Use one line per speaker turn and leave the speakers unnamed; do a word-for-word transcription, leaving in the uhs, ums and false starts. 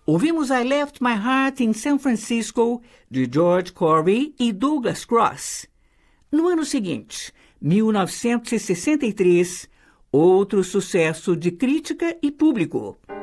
Ouvimos I Left My Heart in San Francisco, de George Corey e Douglas Cross. No ano seguinte, mil novecentos e sessenta e três, outro sucesso de crítica e público.